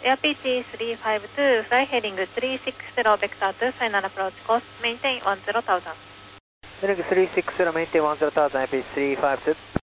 Air PT352, fly heading 360 vector to final approach course, maintain 10,000. Heading 360, maintain 10,000, Air PT352.